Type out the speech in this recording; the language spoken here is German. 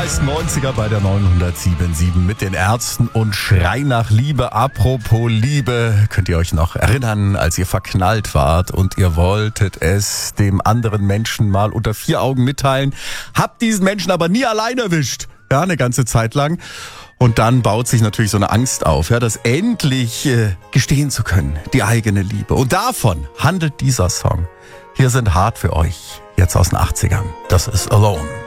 meisten 90er bei der 907.7 mit den Ärzten und Schrei nach Liebe. Apropos Liebe, könnt ihr euch noch erinnern, als ihr verknallt wart und ihr wolltet es dem anderen Menschen mal unter 4 Augen mitteilen, habt diesen Menschen aber nie allein erwischt, ja, eine ganze Zeit lang. Und dann baut sich natürlich so eine Angst auf, ja, das endlich gestehen zu können, die eigene Liebe. Und davon handelt dieser Song. Hier sind hart für euch, jetzt aus den 80ern. Das ist Alone.